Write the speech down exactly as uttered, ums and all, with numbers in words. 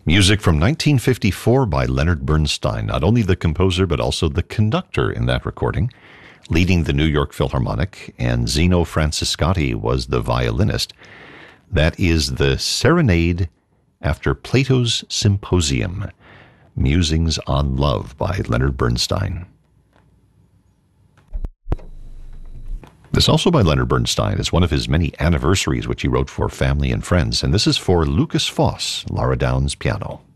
Music from nineteen fifty-four by Leonard Bernstein, not only the composer but also the conductor in that recording, leading the New York Philharmonic, and Zeno Franciscati was the violinist. That is the Serenade after Plato's Symposium, Musings on Love by Leonard Bernstein. This also by Leonard Bernstein is one of his many anniversaries which he wrote for family and friends, and this is for Lucas Foss, Lara Downs piano.